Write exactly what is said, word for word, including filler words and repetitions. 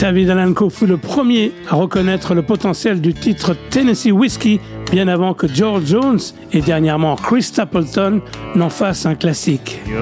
David Allan Coe fut le premier à reconnaître le potentiel du titre Tennessee Whiskey bien avant que George Jones et dernièrement Chris Stapleton n'en fassent un classique. You're